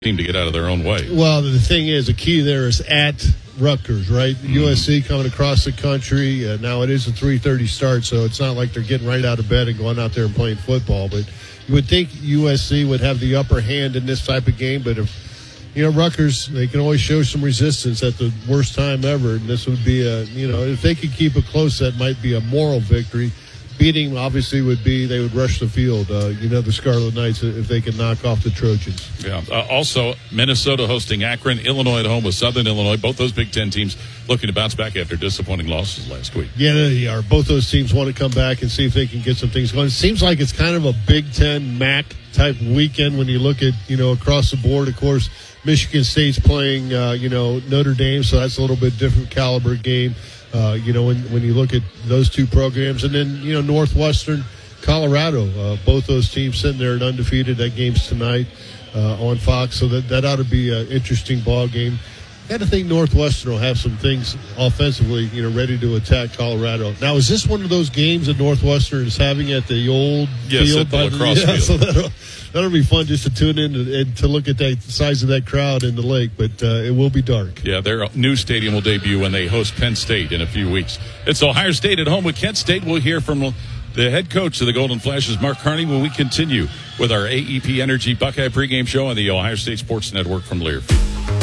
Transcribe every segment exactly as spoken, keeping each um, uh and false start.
team to get out of their own way. Well, the thing is, the key there is at Rutgers, right? Mm-hmm. U S C coming across the country. Uh, now it is a three thirty start, so it's not like they're getting right out of bed and going out there and playing football. But you would think U S C would have the upper hand in this type of game. But if, you know, Rutgers, they can always show some resistance at the worst time ever. And this would be a, you know, if they could keep it close, that might be a moral victory. Beating, obviously, would be they would rush the field, uh, you know, the Scarlet Knights, if they could knock off the Trojans. Yeah. Uh, also, Minnesota hosting Akron, Illinois at home with Southern Illinois. Both those Big Ten teams looking to bounce back after disappointing losses last week. Yeah, they are. Both those teams want to come back and see if they can get some things going. It seems like it's kind of a Big Ten M A C type weekend when you look at, you know, across the board. Of course, Michigan State's playing, uh, you know, Notre Dame, so that's a little bit different caliber game. Uh, you know, when, when you look at those two programs. And then, you know, Northwestern, Colorado, uh, both those teams sitting there and undefeated. That game's tonight uh, on Fox, so that, that ought to be an interesting ball game. I got to think Northwestern will have some things offensively, you know, ready to attack Colorado. Now, is this one of those games that Northwestern is having at the old yes, field? At the lacrosse the, yeah, field. So that'll, that'll be fun just to tune in and, and to look at that size of that crowd in the lake, but uh, it will be dark. Yeah, their new stadium will debut when they host Penn State in a few weeks. It's Ohio State at home with Kent State. We'll hear from the head coach of the Golden Flashes, Mark Carney, when we continue with our A E P Energy Buckeye pregame show on the Ohio State Sports Network from Learfield.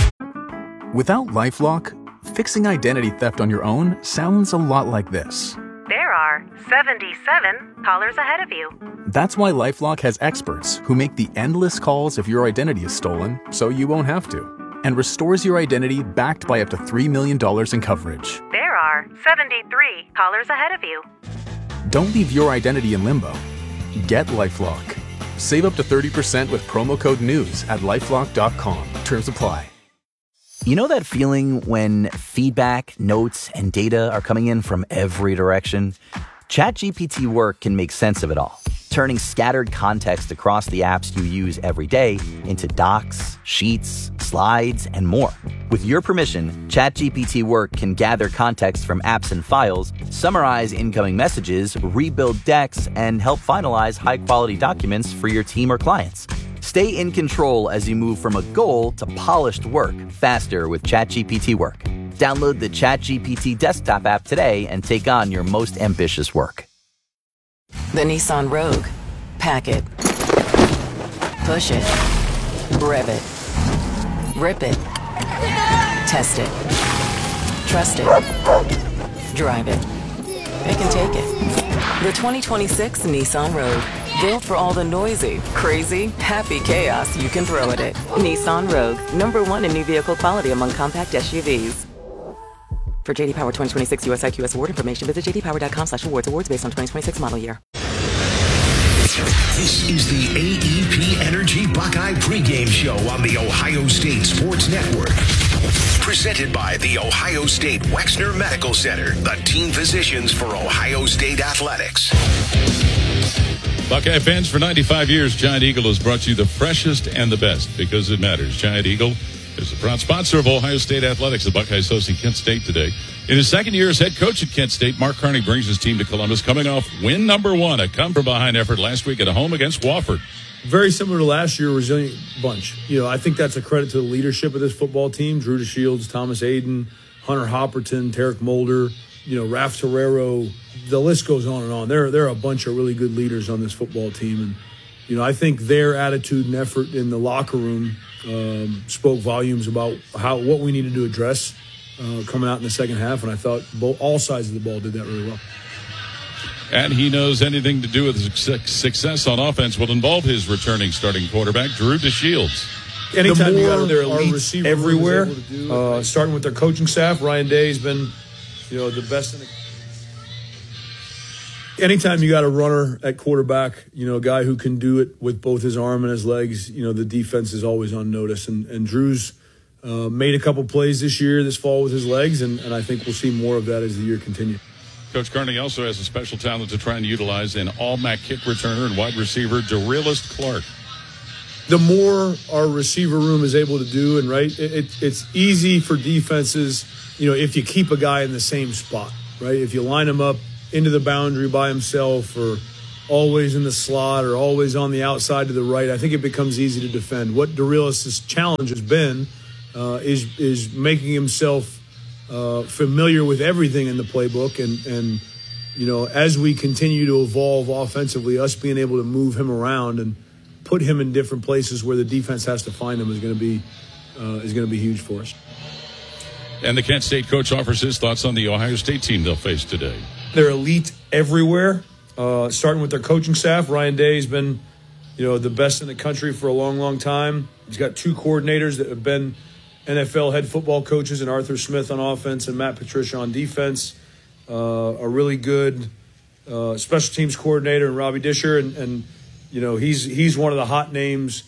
Without LifeLock, fixing identity theft on your own sounds a lot like this. There are seventy-seven callers ahead of you. That's why LifeLock has experts who make the endless calls if your identity is stolen, so you won't have to, and restores your identity backed by up to three million dollars in coverage. There are seventy-three callers ahead of you. Don't leave your identity in limbo. Get LifeLock. Save up to thirty percent with promo code NEWS at lifelock dot com. Terms apply. You know that feeling when feedback, notes, and data are coming in from every direction? ChatGPT Work can make sense of it all, turning scattered context across the apps you use every day into docs, sheets, slides, and more. With your permission, ChatGPT Work can gather context from apps and files, summarize incoming messages, rebuild decks, and help finalize high-quality documents for your team or clients. Stay in control as you move from a goal to polished work faster with ChatGPT Work. Download the ChatGPT desktop app today and take on your most ambitious work. The Nissan Rogue. Pack it. Push it. Rev it. Rip it. Test it. Trust it. Drive it. It can take it. The twenty twenty-six Nissan Rogue. Built for all the noisy, crazy, happy chaos you can throw at it. Nissan Rogue. Number one in new vehicle quality among compact S U Vs. For J D Power twenty twenty-six U S I Q S award information, visit j d power dot com slash awards. Awards based on twenty twenty-six model year. This is the A E P Energy Buckeye pregame show on the Ohio State Sports Network. Presented by the Ohio State Wexner Medical Center, the team physicians for Ohio State Athletics. Buckeye fans, for ninety-five years, Giant Eagle has brought you the freshest and the best because it matters. Giant Eagle is the proud sponsor of Ohio State Athletics. The Buckeyes hosting Kent State today. In his second year as head coach at Kent State, Mark Carney brings his team to Columbus, coming off win number one, a come-from-behind effort last week at home against Wofford. Very similar to last year, resilient bunch. You know, I think that's a credit to the leadership of this football team. Drew DeShields, Thomas Aiden, Hunter Hopperton, Tarek Mulder, you know, Raf Torero. The list goes on and on. There, there are a bunch of really good leaders on this football team. And, you know, I think their attitude and effort in the locker room um, spoke volumes about how what we needed to address uh, coming out in the second half. And I thought both, all sides of the ball did that really well. And he knows anything to do with success on offense will involve his returning starting quarterback, Drew DeShields. Anytime The you got more their our elites receiver everywhere, room is able to do, uh, starting with their coaching staff, Ryan Day has been, you know, the best in the. Anytime you got a runner at quarterback, you know, a guy who can do it with both his arm and his legs, you know, the defense is always on notice. And, and Drew's uh, made a couple plays this year, this fall with his legs, and, and I think we'll see more of that as the year continues. Coach Carney also has a special talent to try and utilize in all-M A C kick returner and wide receiver DeRealist Clark. The more our receiver room is able to do, and right, it, it, it's easy for defenses, you know, if you keep a guy in the same spot, right? If you line him up into the boundary by himself, or always in the slot or always on the outside to the right, I think it becomes easy to defend. What DeRios' challenge has been uh, is is making himself uh, familiar with everything in the playbook. And, and, you know, as we continue to evolve offensively, us being able to move him around and put him in different places where the defense has to find him is going to be uh, is going to be huge for us. And the Kent State coach offers his thoughts on the Ohio State team they'll face today. They're elite everywhere, uh, starting with their coaching staff. Ryan Day has been, you know, the best in the country for a long, long time. He's got two coordinators that have been N F L head football coaches, and Arthur Smith on offense and Matt Patricia on defense. Uh, a really good uh, special teams coordinator in Robbie Disher, and, and you know he's he's one of the hot names.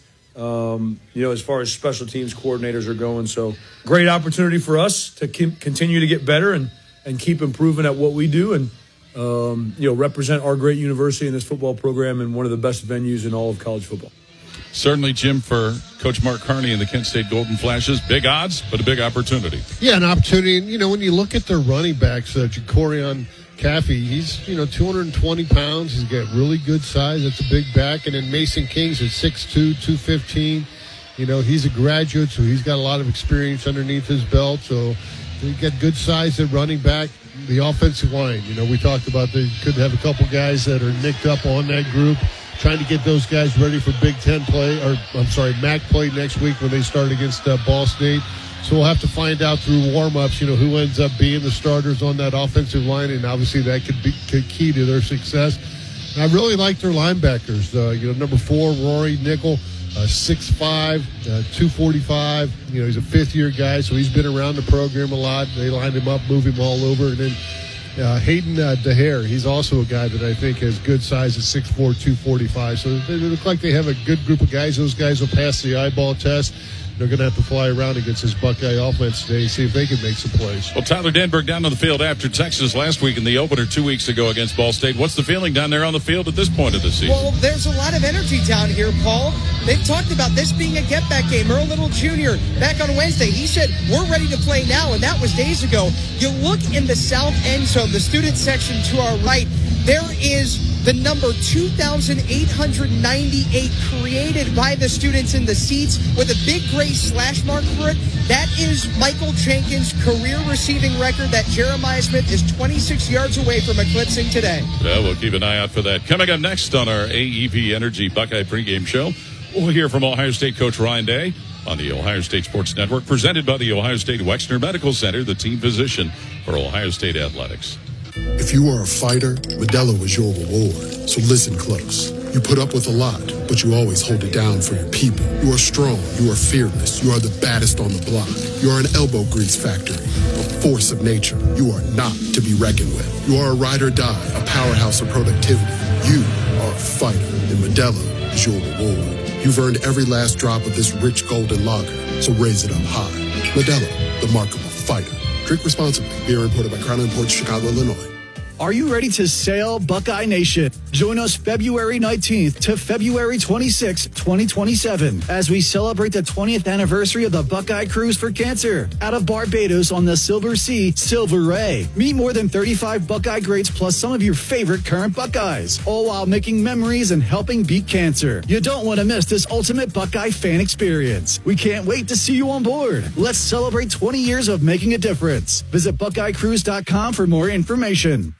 Um, you know, as far as special teams coordinators are going. So great opportunity for us to keep, continue to get better and, and keep improving at what we do and, um, you know, represent our great university in this football program in one of the best venues in all of college football. Certainly, Jim, for Coach Mark Carney and the Kent State Golden Flashes, big odds, but a big opportunity. Yeah, an opportunity. And, you know, when you look at their running backs, uh, Jacorian Caffey, he's, you know, two hundred twenty pounds. He's got really good size. That's a big back. And then Mason King's at six two, two fifteen. You know, he's a graduate, so he's got a lot of experience underneath his belt. So he got good size at running back. The offensive line, you know, we talked about they could have a couple guys that are nicked up on that group, trying to get those guys ready for Big Ten play, or I'm sorry, M A C play next week when they start against uh, Ball State. So we'll have to find out through warm-ups, you know, who ends up being the starters on that offensive line, and obviously that could be could key to their success. And I really like their linebackers. Uh, you know, number four, Rory Nickel, uh, six five, uh, two forty-five. You know, he's a fifth-year guy, so he's been around the program a lot. They lined him up, move him all over. And then uh, Hayden uh, DeHare, he's also a guy that I think has good size at six four, two forty-five. So they look like they have a good group of guys. Those guys will pass the eyeball test. They're going to have to fly around against this Buckeye offense today and see if they can make some plays. Well, Tyler Denberg down on the field after Texas last week in the opener two weeks ago against Ball State. What's the feeling down there on the field at this point of the season? Well, there's a lot of energy down here, Paul. They've talked about this being a get-back game. Earl Little Junior back on Wednesday, he said, we're ready to play now, and that was days ago. You look in the south end zone, the student section to our right, there is the number two thousand eight hundred ninety-eight created by the students in the seats with a big gray slash mark for it. That is Michael Jenkins' career receiving record that Jeremiah Smith is twenty-six yards away from eclipsing today. Well, we'll keep an eye out for that. Coming up next on our A E P Energy Buckeye pregame show, we'll hear from Ohio State coach Ryan Day on the Ohio State Sports Network, presented by the Ohio State Wexner Medical Center, the team physician for Ohio State athletics. If you are a fighter, Modelo is your reward. So listen close. You put up with a lot, but you always hold it down for your people. You are strong. You are fearless. You are the baddest on the block. You are an elbow grease factory, a force of nature. You are not to be reckoned with. You are a ride or die, a powerhouse of productivity. You are a fighter, and Modelo is your reward. You've earned every last drop of this rich golden lager, so raise it up high. Modelo, the mark of a fighter. Drink responsibly. Beer imported by Crown Imports, Chicago, Illinois. Are you ready to sail, Buckeye Nation? Join us February nineteenth to February twenty-sixth, twenty twenty-seven, as we celebrate the twentieth anniversary of the Buckeye Cruise for Cancer out of Barbados on the Silver Sea, Silver Ray. Meet more than thirty-five Buckeye greats plus some of your favorite current Buckeyes, all while making memories and helping beat cancer. You don't want to miss this ultimate Buckeye fan experience. We can't wait to see you on board. Let's celebrate twenty years of making a difference. Visit Buckeye Cruise dot com for more information.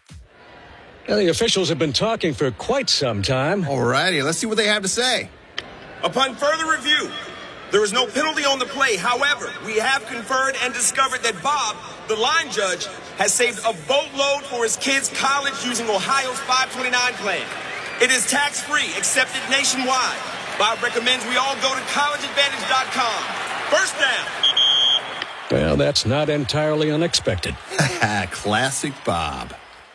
Now, the officials have been talking for quite some time. All righty, let's see what they have to say. Upon further review, there is no penalty on the play. However, we have conferred and discovered that Bob, the line judge, has saved a boatload for his kids' college using Ohio's five twenty-nine plan. It is tax-free, accepted nationwide. Bob recommends we all go to college advantage dot com. First down. Well, that's not entirely unexpected. Classic Bob.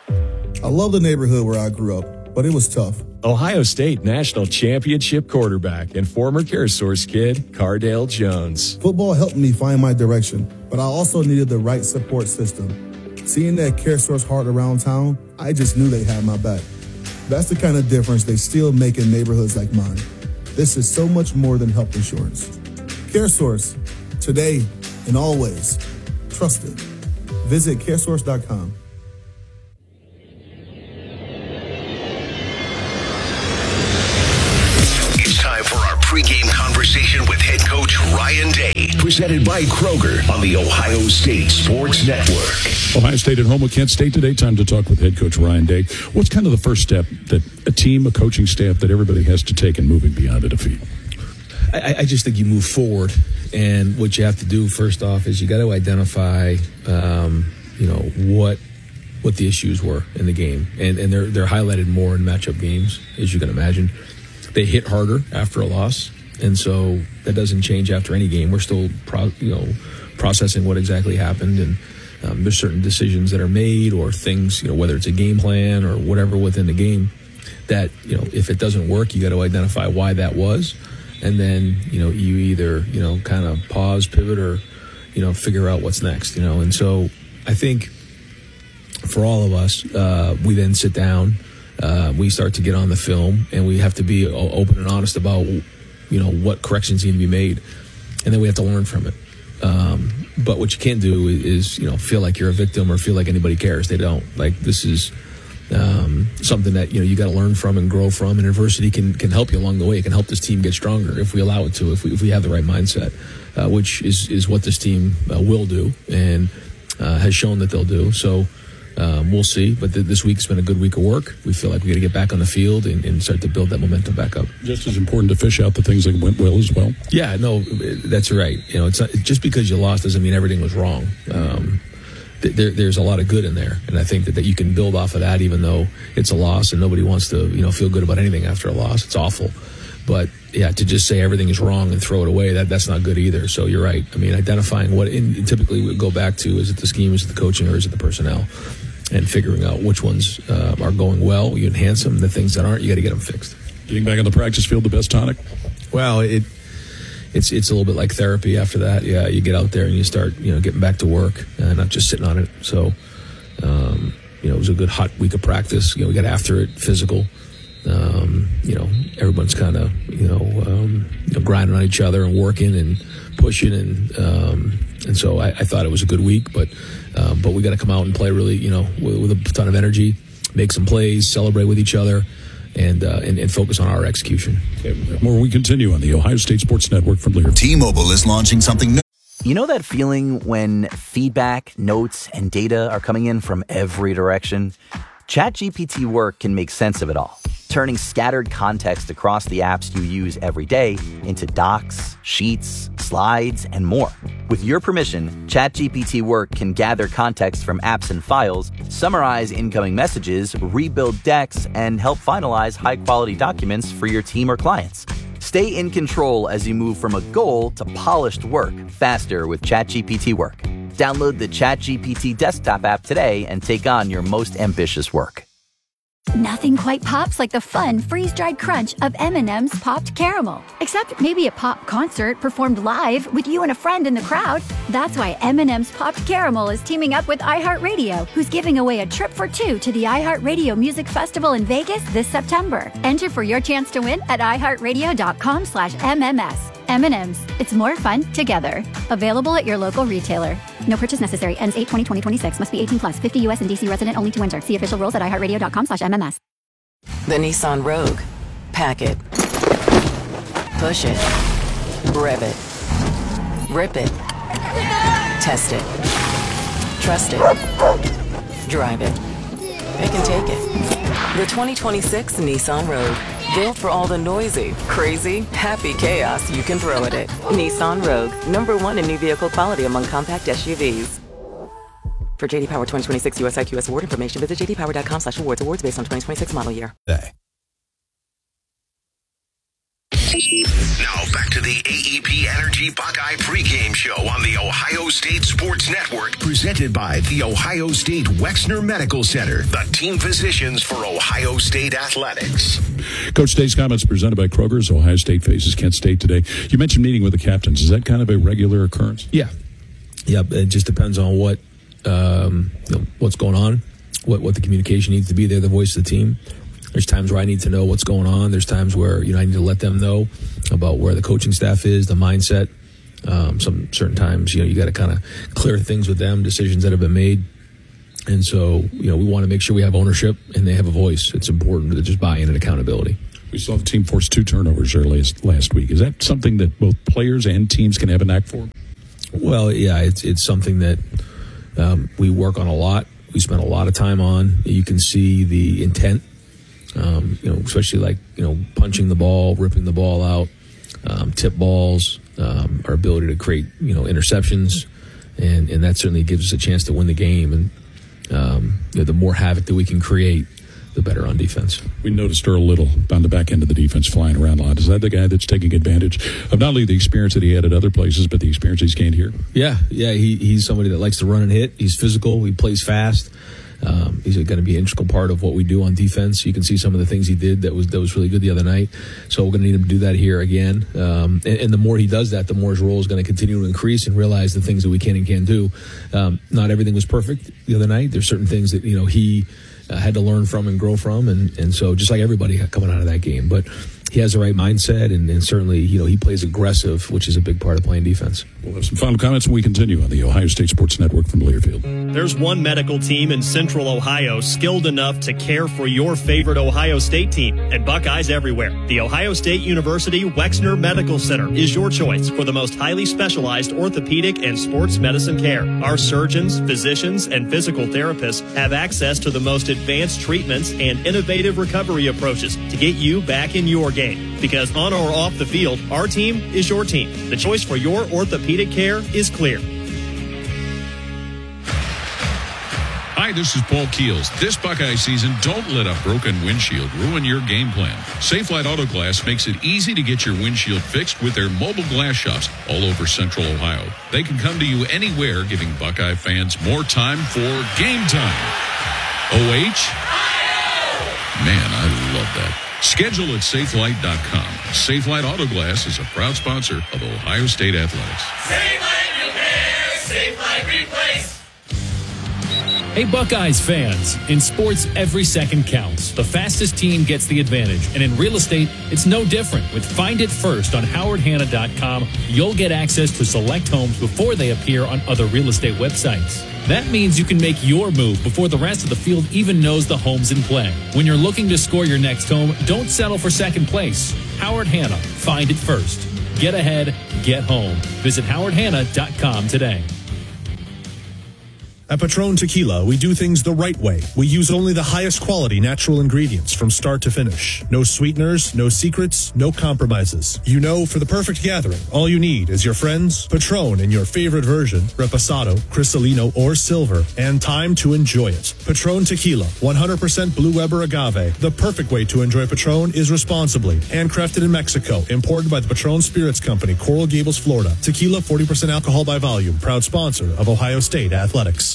I love the neighborhood where I grew up, but it was tough. Ohio State national championship quarterback and former CareSource kid, Cardale Jones. Football helped me find my direction, but I also needed the right support system. Seeing that CareSource heart around town, I just knew they had my back. That's the kind of difference they still make in neighborhoods like mine. This is so much more than health insurance. CareSource, today and always. Trusted. Visit care source dot com. Energy, presented by Kroger on the Ohio State Sports Network. Ohio State at home with Kent State today. Time to talk with head coach Ryan Day. What's kind of the first step that a team, a coaching staff, that everybody has to take in moving beyond a defeat? I, I just think you move forward, and what you have to do first off is you got to identify, um, you know, what what the issues were in the game, and and they're they're highlighted more in matchup games, as you can imagine. They hit harder after a loss, and so that doesn't change after any game. We're still, pro, you know, processing what exactly happened, and um, there's certain decisions that are made or things, you know, whether it's a game plan or whatever within the game, that, you know, if it doesn't work, you got to identify why that was, and then, you know, you either, you know, kind of pause, pivot, or, you know, figure out what's next, you know. And so I think for all of us, uh, we then sit down. Uh, we start to get on the film, and we have to be open and honest about, you know, what corrections need to be made, and then we have to learn from it. Um, but what you can't do is, you know, feel like you're a victim or feel like anybody cares. They don't. Like, this is um, something that, you know, you got to learn from and grow from, and adversity can can help you along the way. It can help this team get stronger if we allow it to, if we if we have the right mindset, uh, which is is what this team uh, will do and uh, has shown that they'll do. So. Um, we'll see, but th- this week's been a good week of work. We feel like we got to get back on the field and, and start to build that momentum back up. Just as important to fish out the things that went well as well. Yeah, no, that's right. You know, it's not, just because you lost doesn't mean everything was wrong. Um, th- there, there's a lot of good in there, and I think that, that you can build off of that, even though it's a loss, and nobody wants to, you know, feel good about anything after a loss. It's awful, but yeah, to just say everything is wrong and throw it away, that that's not good either. So you're right. I mean, identifying what in, typically we go back to, is it the scheme, is it the coaching, or is it the personnel? And figuring out which ones uh, are going well, you enhance them. The things that aren't, you got to get them fixed. Getting back on the practice field, the best tonic? Well, it it's it's a little bit like therapy after that. Yeah, you get out there and you start, you know, getting back to work and not just sitting on it. So, um, you know, it was a good hot week of practice. You know, we got after it, physical. Um, you know, everyone's kind of, you know, um, you know, grinding on each other and working and pushing, and um, and so I, I thought it was a good week, but um, but we got to come out and play really, you know, with, with a ton of energy, make some plays, celebrate with each other, and uh, and, and focus on our execution. Okay, more we continue on the Ohio State Sports Network from Lear. T-Mobile is launching something new. You know that feeling when feedback, notes, and data are coming in from every direction? ChatGPT Work can make sense of it all, turning scattered context across the apps you use every day into docs, sheets, slides, and more. With your permission, ChatGPT Work can gather context from apps and files, summarize incoming messages, rebuild decks, and help finalize high-quality documents for your team or clients. Stay in control as you move from a goal to polished work faster with ChatGPT Work. Download the ChatGPT desktop app today and take on your most ambitious work. Nothing quite pops like the fun, freeze-dried crunch of M and M's Popped Caramel. Except maybe a pop concert performed live with you and a friend in the crowd. That's why M and M's Popped Caramel is teaming up with iHeartRadio, who's giving away a trip for two to the iHeartRadio Music Festival in Vegas this September. Enter for your chance to win at iHeartRadio.com slash MMS. M and M's. It's more fun together. Available at your local retailer. No purchase necessary. Ends eight twenty twenty twenty-six. Must be eighteen plus. fifty U S and D C resident only to enter. See official rules at iHeartRadio.com slash MMS. The Nissan Rogue. Pack it. Push it. Rev it. Rip it. Test it. Trust it. Drive it. It can take it. The twenty twenty-six Nissan Rogue. Built for all the noisy, crazy, happy chaos you can throw at it. Nissan Rogue. Number one in new vehicle quality among compact S U Vs. For J D Power twenty twenty-six U S I Q S award information, visit j d power dot com slash awards. Awards based on twenty twenty-six model year. Day. Now back to the A E P Energy Buckeye pregame show on the Ohio State Sports Network, presented by the Ohio State Wexner Medical Center, the team physicians for Ohio State athletics. Coach Day's comments presented by Kroger's. Ohio State faces Kent State today. You mentioned meeting with the captains. Is that kind of a regular occurrence? Yeah. Yeah, it just depends on what um, you know, what's going on, what, what the communication needs to be. They're the voice of the team. There's times where I need to know what's going on. There's times where, you know, I need to let them know about where the coaching staff is, the mindset. Um, some certain times, you know, you got to kind of clear things with them, decisions that have been made. And so, you know, we want to make sure we have ownership and they have a voice. It's important to just buy in and accountability. We saw the team force two turnovers there last, last week. Is that something that both players and teams can have a knack for? Well, yeah, it's it's something that um, we work on a lot. We spend a lot of time on. You can see the intent, um, you know, especially like, you know, punching the ball, ripping the ball out, um, tip balls, um, our ability to create, you know, interceptions, and, and that certainly gives us a chance to win the game. And um, you know, the more havoc that we can create, the better on defense. We noticed Earl Little on the back end of the defense flying around a lot. Is that the guy that's taking advantage of not only the experience that he had at other places, but the experience he's gained here? Yeah, yeah, he, he's somebody that likes to run and hit. He's physical. He plays fast. Um, he's going to be an integral part of what we do on defense. You can see some of the things he did that was that was really good the other night. So we're going to need him to do that here again. Um, and, and the more he does that, the more his role is going to continue to increase and realize the things that we can and can't do. Um, not everything was perfect the other night. There's certain things that, you know, he uh, had to learn from and grow from. And, and so just like everybody coming out of that game. But he has the right mindset, and, and certainly, you know, he plays aggressive, which is a big part of playing defense. We'll have some final comments when we continue on the Ohio State Sports Network from Learfield. There's one medical team in Central Ohio skilled enough to care for your favorite Ohio State team, and Buckeyes everywhere. The Ohio State University Wexner Medical Center is your choice for the most highly specialized orthopedic and sports medicine care. Our surgeons, physicians, and physical therapists have access to the most advanced treatments and innovative recovery approaches to get you back in your game. Because on or off the field, our team is your team. The choice for your orthopedic care is clear. Hi, this is Paul Keels. This Buckeye season, don't let a broken windshield ruin your game plan. Safelite Auto Glass makes it easy to get your windshield fixed with their mobile glass shops all over Central Ohio. They can come to you anywhere, giving Buckeye fans more time for game time. O H? Man, I love that. Schedule at safelite dot com. Safelite Auto Glass is a proud sponsor of Ohio State Athletics. Safelite Repair, Safelite Replace. Hey Buckeyes fans, in sports every second counts. The fastest team gets the advantage, and in real estate it's no different. With Find It First on howard hanna dot com, you'll get access to select homes before they appear on other real estate websites. That means you can make your move before the rest of the field even knows the home's in play. When you're looking to score your next home, don't settle for second place. Howard Hanna, Find It First. Get ahead, get home. Visit howard hanna dot com today. At Patron Tequila, we do things the right way. We use only the highest quality natural ingredients from start to finish. No sweeteners, no secrets, no compromises. You know, for the perfect gathering, all you need is your friends, Patron in your favorite version, Reposado, Cristalino, or Silver, and time to enjoy it. Patron Tequila, one hundred percent Blue Weber agave. The perfect way to enjoy Patron is responsibly. Handcrafted in Mexico, imported by the Patron Spirits Company, Coral Gables, Florida. Tequila, forty percent alcohol by volume. Proud sponsor of Ohio State Athletics.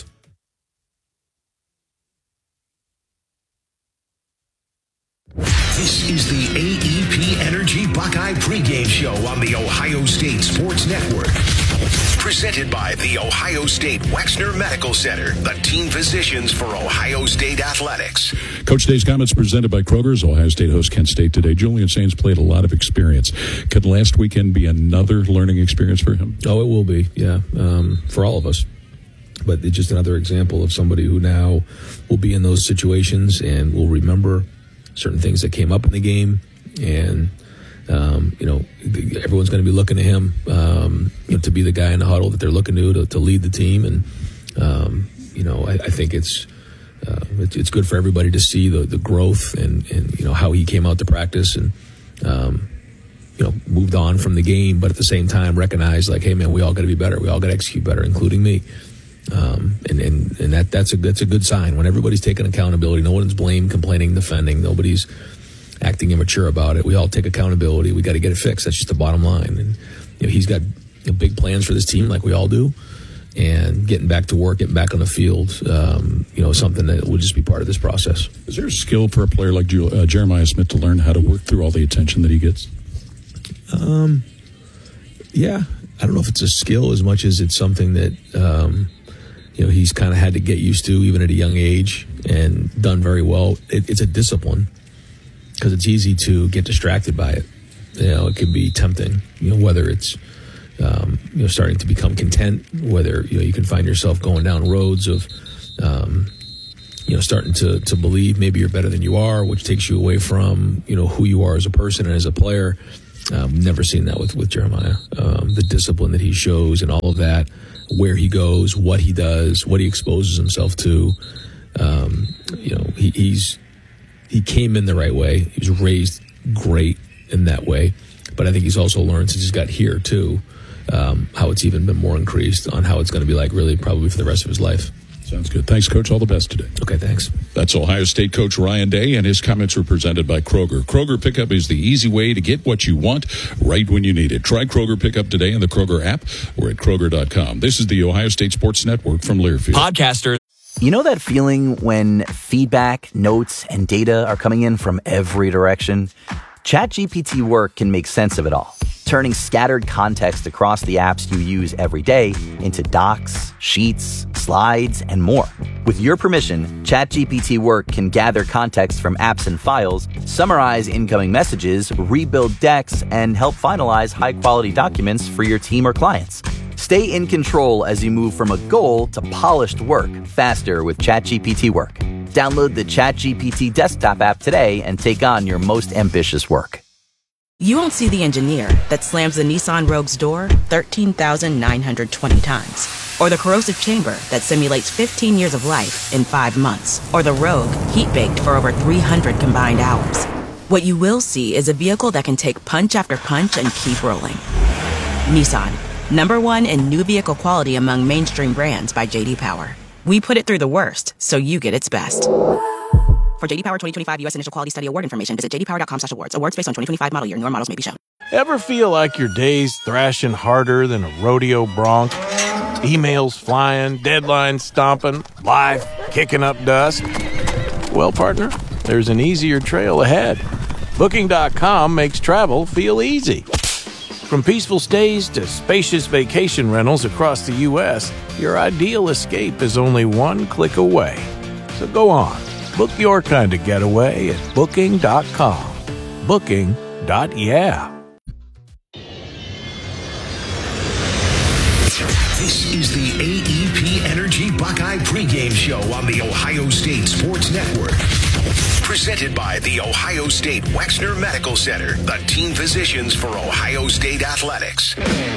This is the A E P Energy Buckeye pregame show on the Ohio State Sports Network. Presented by the Ohio State Wexner Medical Center, the team physicians for Ohio State Athletics. Coach Day's comments presented by Kroger's. Ohio State hosts Kent State today. Julian Sainz played a lot of experience. Could last weekend be another learning experience for him? Oh, it will be, yeah, um, for all of us. But it's just another example of somebody who now will be in those situations and will remember certain things that came up in the game, and um, you know, everyone's going to be looking to him um, you know, to be the guy in the huddle that they're looking to to, to lead the team. And um, you know, I, I think it's uh, it, it's good for everybody to see the, the growth and, and you know how he came out to practice and um, you know moved on from the game, but at the same time recognized like, hey man, we all got to be better. We all got to execute better, including me. Um, and, and, and that, that's a, that's a good sign when everybody's taking accountability. No one's blamed, complaining, defending. Nobody's acting immature about it. We all take accountability. We got to get it fixed. That's just the bottom line. And, you know, he's got you know, big plans for this team like we all do, and getting back to work, getting back on the field, um, you know, something that will just be part of this process. Is there a skill for a player like uh, Jeremiah Smith to learn how to work through all the attention that he gets? Um, yeah, I don't know if it's a skill as much as it's something that, um, you know, he's kind of had to get used to even at a young age and done very well. It, it's a discipline because it's easy to get distracted by it. You know, it can be tempting, you know, whether it's, um, you know, starting to become content, whether, you know, you can find yourself going down roads of, um, you know, starting to, to believe maybe you're better than you are, which takes you away from, you know, who you are as a person and as a player. Um, never seen that with, with Jeremiah. Um, the discipline that he shows and all of that, where he goes, what he does, what he exposes himself to. Um, you know, he, he's he came in the right way. He was raised great in that way. But I think he's also learned since he's got here, too, um, how it's even been more increased on how it's going to be like really probably for the rest of his life. Sounds good. Thanks, Coach. All the best today. Okay, thanks. That's Ohio State coach Ryan Day, and his comments were presented by Kroger. Kroger Pickup is the easy way to get what you want right when you need it. Try Kroger Pickup today in the Kroger app or at Kroger dot com. This is the Ohio State Sports Network from Learfield. Podcaster. You know that feeling when feedback, notes, and data are coming in from every direction? ChatGPT Work can make sense of it all, turning scattered context across the apps you use every day into docs, sheets, slides, and more. With your permission, ChatGPT Work can gather context from apps and files, summarize incoming messages, rebuild decks, and help finalize high-quality documents for your team or clients. Stay in control as you move from a goal to polished work faster with ChatGPT Work. Download the ChatGPT desktop app today and take on your most ambitious work. You won't see the engineer that slams the Nissan Rogue's door thirteen thousand nine hundred twenty times. Or the corrosive chamber that simulates fifteen years of life in five months. Or the Rogue heat-baked for over three hundred combined hours. What you will see is a vehicle that can take punch after punch and keep rolling. Nissan, number one in new vehicle quality among mainstream brands by J D Power. We put it through the worst, so you get its best. For J D Power twenty twenty-five U S Initial Quality Study Award information, visit j d power dot com slash awards. Awards based on twenty twenty-five model year. Newer models may be shown. Ever feel like your day's thrashing harder than a rodeo bronc? Emails flying, deadlines stomping, life kicking up dust? Well, partner, there's an easier trail ahead. Booking dot com makes travel feel easy. From peaceful stays to spacious vacation rentals across the U S, your ideal escape is only one click away. So go on, book your kind of getaway at booking dot com. Booking. Yeah. This is the A E P Energy Buckeye pregame show on the Ohio State Sports Network. Presented by the Ohio State Wexner Medical Center, the team physicians for Ohio State Athletics.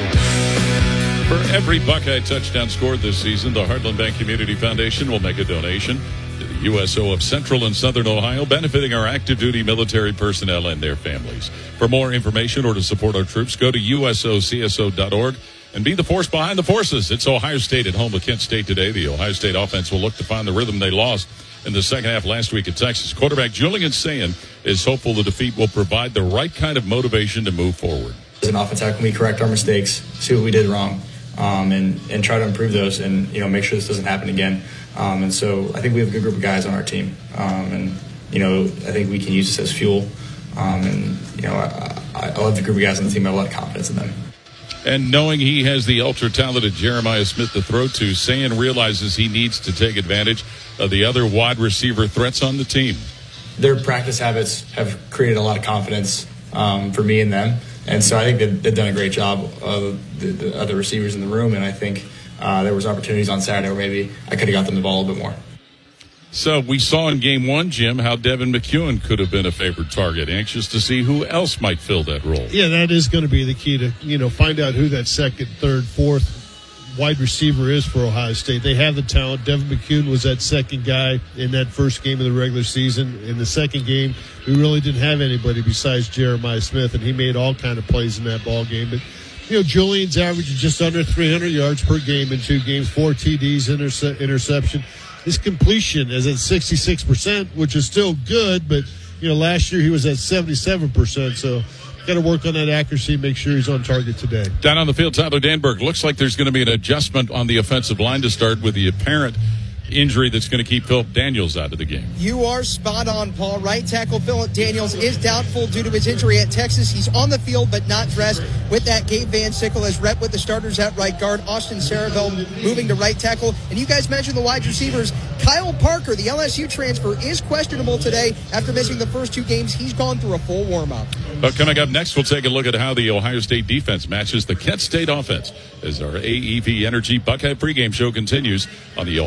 For every Buckeye touchdown scored this season, the Heartland Bank Community Foundation will make a donation to the U S O of Central and Southern Ohio, benefiting our active duty military personnel and their families. For more information or to support our troops, go to U S O C S O dot org and be the force behind the forces. It's Ohio State at home with Kent State today. The Ohio State offense will look to find the rhythm they lost in the second half last week at Texas. Quarterback Julian Sayin is hopeful the defeat will provide the right kind of motivation to move forward. As an offense, how can we correct our mistakes, see what we did wrong, um, and, and try to improve those and, you know, make sure this doesn't happen again. Um, and so I think we have a good group of guys on our team. Um, and, you know, I think we can use this as fuel. Um, and, you know, I, I, I love the group of guys on the team. I have a lot of confidence in them. And knowing he has the ultra-talented Jeremiah Smith to throw to, Sayin realizes he needs to take advantage of the other wide receiver threats on the team. Their practice habits have created a lot of confidence um, for me and them. And so I think they've, they've done a great job of the, the other receivers in the room. And I think uh, there was opportunities on Saturday where maybe I could have got them the ball a little bit more. So we saw in game one, Jim, how Devin McEwen could have been a favored target. Anxious to see who else might fill that role. Yeah, that is going to be the key to, you know, find out who that second, third, fourth wide receiver is for Ohio State. They have the talent. Devin McEwen was that second guy in that first game of the regular season. In the second game, we really didn't have anybody besides Jeremiah Smith, and he made all kind of plays in that ball game. But, you know, Julian's averaging just under three hundred yards per game in two games, four T Ds, interce- interception. His completion is at sixty-six percent, which is still good, but, you know, last year he was at seventy-seven percent, so got to work on that accuracy, make sure he's on target today. Down on the field, Tyler Danberg. Looks like there's going to be an adjustment on the offensive line to start with the apparent injury that's going to keep Philip Daniels out of the game. You are spot on, Paul. Right tackle Philip Daniels is doubtful due to his injury at Texas. He's on the field but not dressed. With that, Gabe Van Sickle has rep with the starters at right guard. Austin Saravel moving to right tackle. And you guys mentioned the wide receivers. Kyle Parker, the L S U transfer, is questionable today after missing the first two games. He's gone through a full warm-up. But coming up next, we'll take a look at how the Ohio State defense matches the Kent State offense as our A E P Energy Buckeye pregame show continues on the Ohio State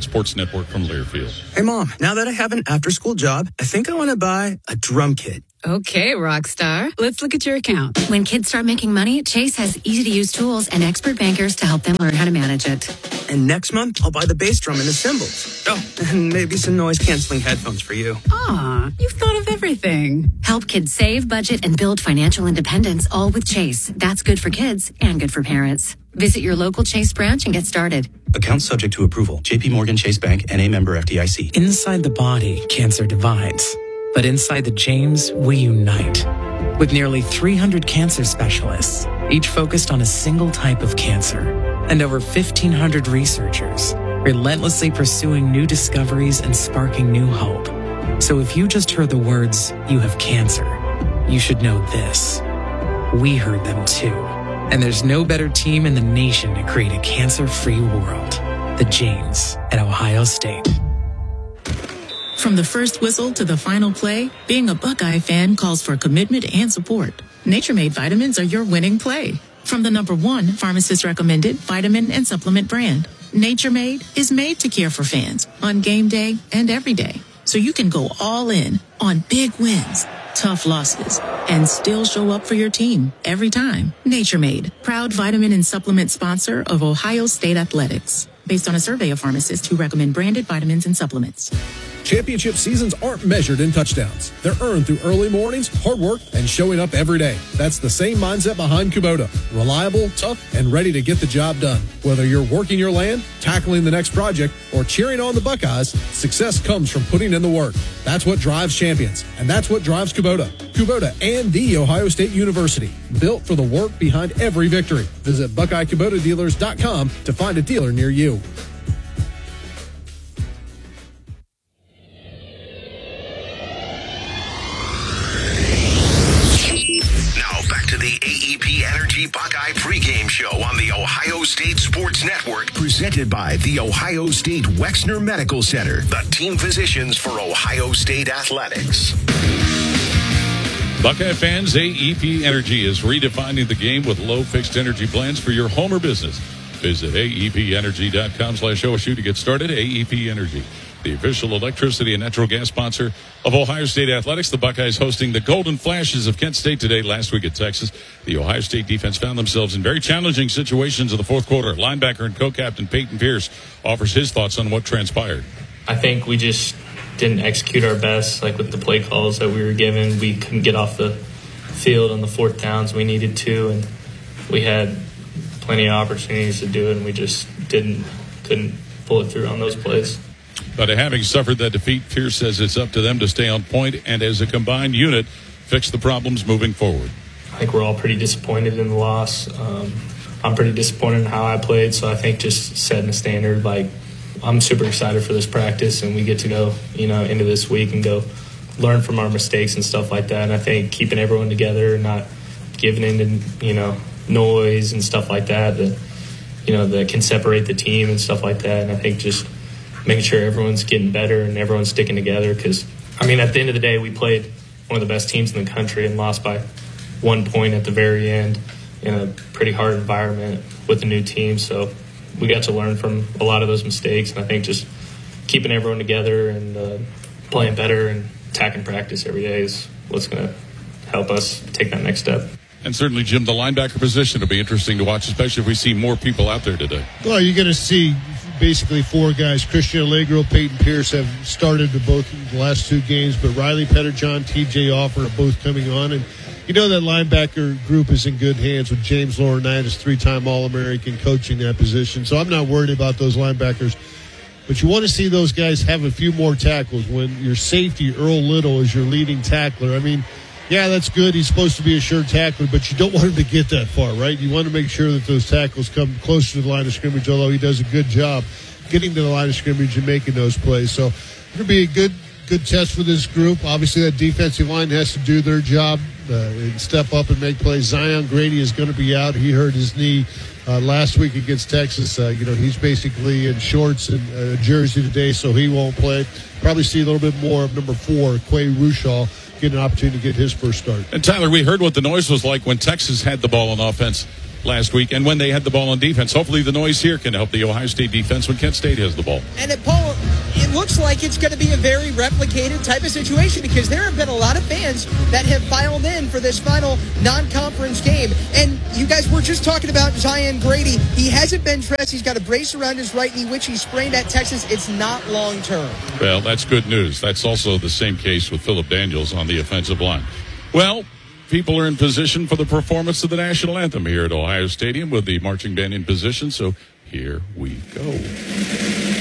Sports Network from Learfield. Hey, Mom, now that I have an after-school job, I think I want to buy a drum kit. Okay, rock star. Let's look at your account. When kids start making money, Chase has easy-to-use tools and expert bankers to help them learn how to manage it. And next month, I'll buy the bass drum and the cymbals. Oh, and maybe some noise-canceling headphones for you. Aw, you've thought of everything. Help kids save, budget, and build financial independence, all with Chase. That's good for kids and good for parents. Visit your local Chase branch and get started. Account subject to approval. J P Morgan Chase Bank, N A member F D I C. Inside the body, cancer divides. But inside the James, we unite. With nearly three hundred cancer specialists, each focused on a single type of cancer. And over fifteen hundred researchers, relentlessly pursuing new discoveries and sparking new hope. So if you just heard the words, "you have cancer," you should know this. We heard them too. And there's no better team in the nation to create a cancer-free world. The James at Ohio State. From the first whistle to the final play, being a Buckeye fan calls for commitment and support. Nature Made vitamins are your winning play. From the number one pharmacist-recommended vitamin and supplement brand, Nature Made is made to care for fans on game day and every day. So you can go all in on big wins, tough losses, and still show up for your team every time. Nature Made, proud vitamin and supplement sponsor of Ohio State Athletics. Based on a survey of pharmacists who recommend branded vitamins and supplements. Championship seasons aren't measured in touchdowns. They're earned through early mornings, hard work, and showing up every day. That's the same mindset behind Kubota. Reliable, tough, and ready to get the job done. Whether you're working your land, tackling the next project, or cheering on the Buckeyes, success comes from putting in the work. That's what drives champions, and that's what drives Kubota. Kubota and The Ohio State University, built for the work behind every victory. Visit Buckeye Kubota Dealers dot com to find a dealer near you. The A E P Energy Buckeye pregame show on the Ohio State Sports Network, presented by the Ohio State Wexner Medical Center, the team physicians for Ohio State Athletics. Buckeye fans, A E P Energy is redefining the game with low fixed energy plans for your home or business. Visit A E P energy dot com slash O S U to get started. A E P Energy, the official electricity and natural gas sponsor of Ohio State Athletics. The Buckeyes hosting the Golden Flashes of Kent State today. Last week at Texas, the Ohio State defense found themselves in very challenging situations in the fourth quarter. Linebacker and co-captain Peyton Pierce offers his thoughts on what transpired. I think we just didn't execute our best, like with the play calls that we were given. We couldn't get off the field on the fourth downs we needed to, and we had plenty of opportunities to do it, and we just didn't, couldn't pull it through on those plays. But having suffered that defeat, Pierce says it's up to them to stay on point and, as a combined unit, fix the problems moving forward. I think we're all pretty disappointed in the loss. Um, I'm pretty disappointed in how I played, so I think just setting a standard, like, I'm super excited for this practice, and we get to go, you know, into this week and go learn from our mistakes and stuff like that. And I think keeping everyone together and not giving in to, you know, noise and stuff like that, that, you know, that can separate the team and stuff like that. And I think just making sure everyone's getting better and everyone's sticking together, because, I mean, at the end of the day, we played one of the best teams in the country and lost by one point at the very end in a pretty hard environment with a new team. So we got to learn from a lot of those mistakes, and I think just keeping everyone together and uh, playing better and attacking practice every day is what's going to help us take that next step. And certainly, Jim, the linebacker position will be interesting to watch, especially if we see more people out there today. Well, you're going to see basically four guys. Christian Allegro, Peyton Pierce have started the both the last two games, but Riley Petterjohn, T J Offer are both coming on. And you know that linebacker group is in good hands with James Laurinaitis, three-time All-American, coaching that position. So I'm not worried about those linebackers. But you want to see those guys have a few more tackles when your safety, Earl Little, is your leading tackler. I mean, yeah, that's good. He's supposed to be a sure tackler, but you don't want him to get that far, right? You want to make sure that those tackles come close to the line of scrimmage, although he does a good job getting to the line of scrimmage and making those plays. So it's going to be a good good test for this group. Obviously, that defensive line has to do their job uh, and step up and make plays. Zion Grady is going to be out. He hurt his knee uh, last week against Texas. Uh, you know, he's basically in shorts and a uh, jersey today, so he won't play. Probably see a little bit more of number four, Quay Rushaw, get an opportunity to get his first start. And Tyler, we heard what the noise was like when Texas had the ball on offense. last week, and when they had the ball on defense. Hopefully the noise here can help the Ohio State defense when Kent State has the ball. And it, Paul, it looks like it's going to be a very replicated type of situation because there have been a lot of fans that have filed in for this final non-conference game. And you guys were just talking about Zion Grady. He hasn't been dressed. He's got a brace around his right knee, which he sprained at Texas. It's not long-term. Well, that's good news. That's also the same case with Phillip Daniels on the offensive line. Well, people are in position for the performance of the national anthem here at Ohio Stadium with the marching band in position. So here we go.